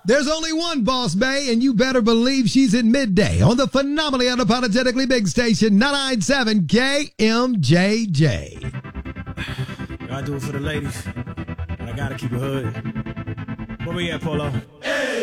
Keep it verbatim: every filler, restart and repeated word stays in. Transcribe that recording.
There's only one Boss Bay, and you better believe she's at midday on the phenomenally unapologetically big station, ninety-nine point seven K M J J. Gotta do it for the ladies, and I gotta keep it hood. Where we at, Polo? Hey!